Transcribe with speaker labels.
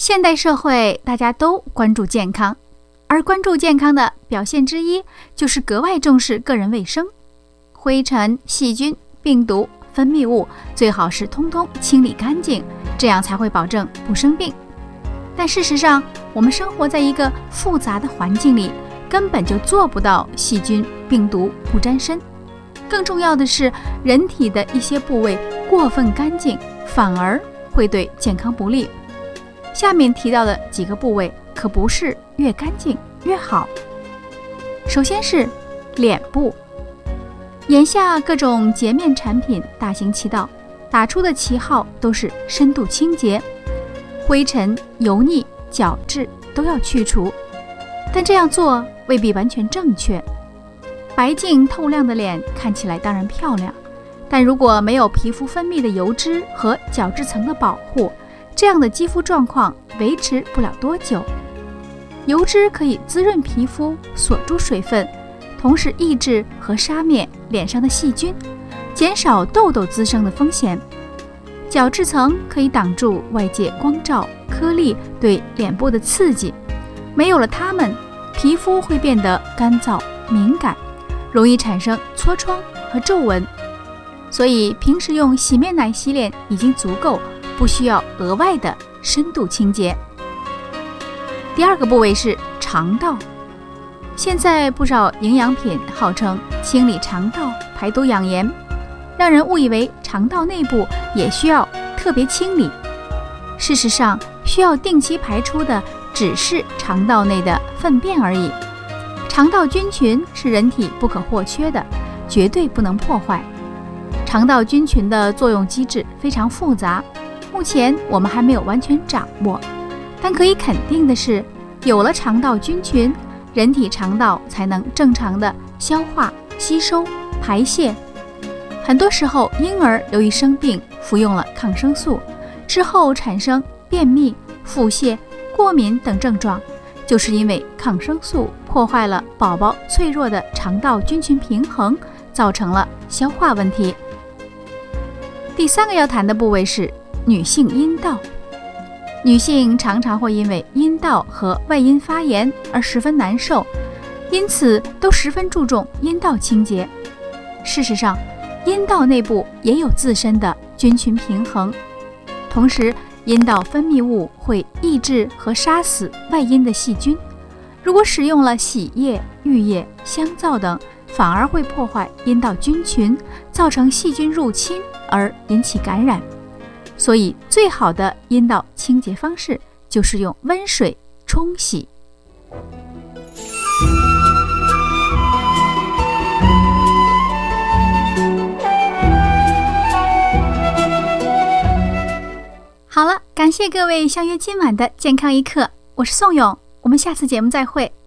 Speaker 1: 现代社会大家都关注健康，而关注健康的表现之一就是格外重视个人卫生。灰尘、细菌、病毒、分泌物最好是通通清理干净，这样才会保证不生病。但事实上，我们生活在一个复杂的环境里，根本就做不到细菌、病毒不沾身。更重要的是，人体的一些部位过分干净，反而会对健康不利。下面提到的几个部位可不是越干净越好。首先是脸部，眼下各种洁面产品大行其道，打出的旗号都是深度清洁，灰尘、油腻、角质都要去除，但这样做未必完全正确。白净透亮的脸看起来当然漂亮，但如果没有皮肤分泌的油脂和角质层的保护，这样的肌肤状况维持不了多久。油脂可以滋润皮肤，锁住水分，同时抑制和杀灭脸上的细菌，减少痘痘滋生的风险。角质层可以挡住外界光照、颗粒对脸部的刺激，没有了它们，皮肤会变得干燥敏感，容易产生痤疮和皱纹。所以平时用洗面奶洗脸已经足够，不需要额外的深度清洁。第二个部位是肠道。现在不少营养品号称清理肠道、排毒养颜，让人误以为肠道内部也需要特别清理。事实上，需要定期排出的只是肠道内的粪便而已。肠道菌群是人体不可或缺的，绝对不能破坏。肠道菌群的作用机制非常复杂，目前我们还没有完全掌握，但可以肯定的是，有了肠道菌群，人体肠道才能正常的消化、吸收、排泄。很多时候，婴儿由于生病服用了抗生素之后产生便秘、腹泻、过敏等症状，就是因为抗生素破坏了宝宝脆弱的肠道菌群平衡，造成了消化问题。第三个要谈的部位是女性阴道。女性常常会因为阴道和外阴发炎而十分难受，因此都十分注重阴道清洁。事实上，阴道内部也有自身的菌群平衡，同时阴道分泌物会抑制和杀死外阴的细菌。如果使用了洗液、浴液、香皂等，反而会破坏阴道菌群，造成细菌入侵而引起感染。所以最好的阴道清洁方式就是用温水冲洗。好了，感谢各位相约今晚的健康一刻，我是宋勇，我们下次节目再会。